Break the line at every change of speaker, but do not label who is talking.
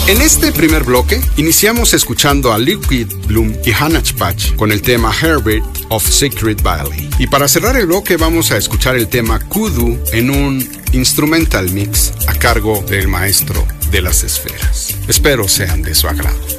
En este primer bloque, iniciamos escuchando a Liquid Bloom y Hanachpatch con el tema Herbert of Secret Valley. Y para cerrar el bloque vamos a escuchar el tema Kudu en un instrumental mix a cargo del maestro de las esferas. Espero sean de su agrado.